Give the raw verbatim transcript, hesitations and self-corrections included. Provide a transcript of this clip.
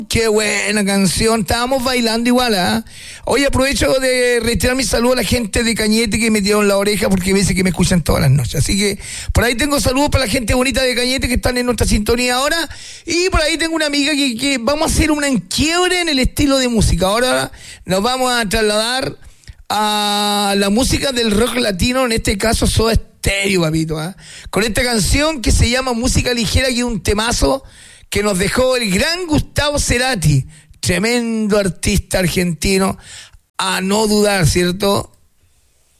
Qué buena canción, estábamos bailando igual, ¿ah? ¿eh? Hoy aprovecho de reiterar mi saludo a la gente de Cañete que me dieron la oreja porque me dice que me escuchan todas las noches. Así que por ahí tengo saludos para la gente bonita de Cañete que están en nuestra sintonía ahora. Y por ahí tengo una amiga que, que vamos a hacer una enquiebre en el estilo de música. Ahora nos vamos a trasladar a la música del rock latino, en este caso Soda Stereo, papito, ¿eh? Con esta canción que se llama Música Ligera, que es un temazo que nos dejó el gran Gustavo Cerati, tremendo artista argentino, a no dudar, ¿cierto?